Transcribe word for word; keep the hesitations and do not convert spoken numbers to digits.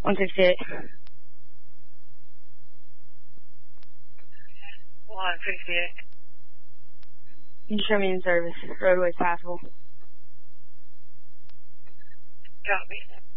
one sixty-eight. one sixty-eight. You can show me in service. Roadway's passable. Copy.